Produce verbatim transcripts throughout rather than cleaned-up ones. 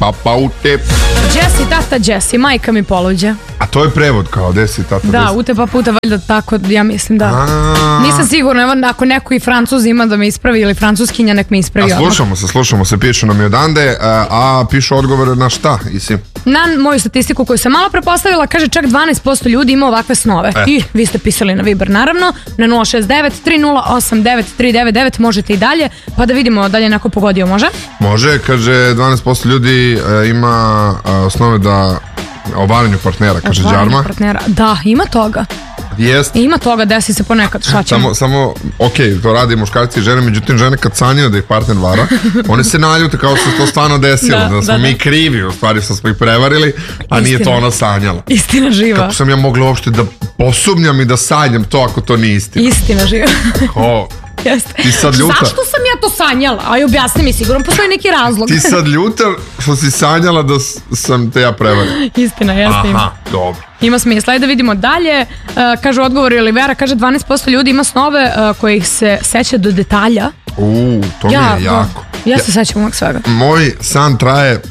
papa ute. Jesse, tata Jesse, majka mi poluđa. A to je prevod kao desi, tata Da, desi. ute pa puta valjda tako, ja mislim da. A. Nisam sigurna, evo ako neko i Francuz ima da me ispravi ili francuskinja nek me ispravi. A slušamo se, slušamo se, pišu nam i odande, a, a pišu odgovore na šta, isi? Na moju statistiku koju sam malo prepostavila, kaže čak dvanaest posto ljudi ima ovakve snove. E. I vi ste pisali na Viber, naravno, na nula šest devet tri nula osam devet tri devet devet, možete i dalje, pa da vidimo da li je neko pogodio, može? Može, kaže, dvanaest posto ljudi e, ima e, snove da o varanju partnera, kaže Otvaranje Đarma. partnera. Da, ima toga. Jest. Ima toga, desi se ponekad, šta ćemo? Samo, samo, ok, to radi muškarci i žene, međutim žene kad sanjaju da ih partner vara, one se naljute kao što se to stvarno desilo, Da, da, da, smo da. mi krivi, u stvari što smo ih prevarili, a nije to Istina. ona sanjala. Istina živa. Kako sam ja mogla uopšte da posumnjam i da sanjam to ako to nije istina? Istina živa. Ko? Jeste. Ti sad ljuta. Zašto sam ja to sanjala? Aj, objasni mi, sigurno postoji neki razlog. Ti sad ljuta što si sanjala da s- sam te ja prevario. Istina, jeste ima. Aha, dobro. Ima smisla. Ajde da vidimo dalje. Uh, kaže odgovor Olivera, kaže dvanaest posto ljudi ima snove uh, kojih se seća do detalja. Uuu, to mi Ja, je da. jako. Ja se sećam uvijek svega. Moj san traje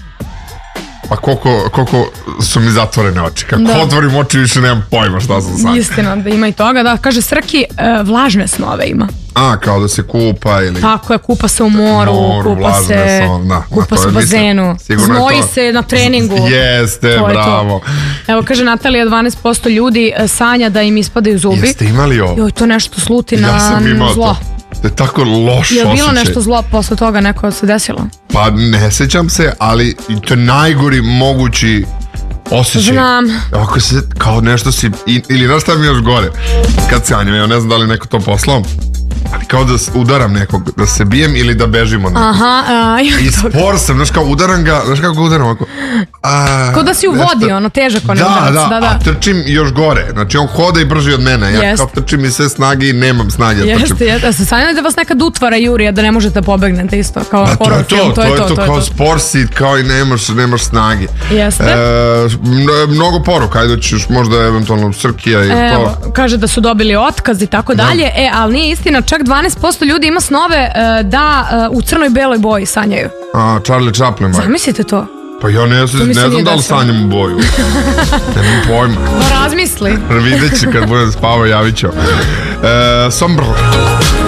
pa koliko, koliko su mi zatvorene oči. Kako Da. otvorim oči više nemam pojma šta sam sanjao. Istina, da ima i toga. Da, kaže Srki, uh, vlažne snove ima. A, kao da se kupa ili... Tako je, kupa se u moru, Moru, kupa vlažne se, snove, da. kupa Ma, to se u je, mislim, bazenu, sigurno je znoji to. se na treningu. Jeste, To je to. bravo. Evo, kaže Natalija, dvanaest posto ljudi uh, sanja da im ispadaju zubi. Jeste imali ovo? Joj, to nešto sluti na Ja sam imao zlo. to. To je tako loš Je li bilo osjećaj. nešto zlo posle toga, neko se desilo? Pa ne sećam se, ali i to je najgori mogući osjećaj. Znam. Ako se, kao nešto si, i- ili znaš šta mi je još gore? Kad sanjam, ja ne znam da li neko to poslao, ali kao da s- udaram nekog, da se bijem ili da bežim od nekog. Aha, a, ima I toga. spor sam, znaš kao udaram ga, znaš kako ga udaram ovako. A, Kao da si u nešto- vodi, ono, težak onaj da, udarac, da, da, da. a trčim još gore. Znači on hoda i brži od mene. Ja Jest. kao trčim i sve snage i nemam snage da trčim. Jeste, jeste. A se sanjali da vas nekad utvara Jurija, da ne možete pobegnete isto, kao A to horror je to, film, to, je to, kao spor si, kao i nemaš, nemaš snage. Jeste. E, mno- mnogo poruka, ajde ćeš možda eventualno Srkija i Evo, to. kaže da su dobili otkaz i tako dalje, e, ali nije istina, čak dvanaest posto ljudi ima snove e, da e, u crnoj beloj boji sanjaju. A, Charlie Chaplin, bak. Zamislite to? Pa ja ne, mi se ne nije znam da li desilo. sanjam u boju. Nemam pojma. Pa razmisli. Vidjet će kad budem spavao, javit ću. E, Sombr.